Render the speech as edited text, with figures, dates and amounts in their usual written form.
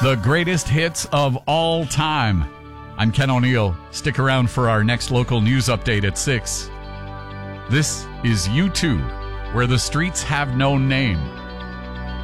The greatest hits of all time. I'm Ken O'Neill. Stick around for our next local news update at 6. This is U2, Where the Streets Have No Name.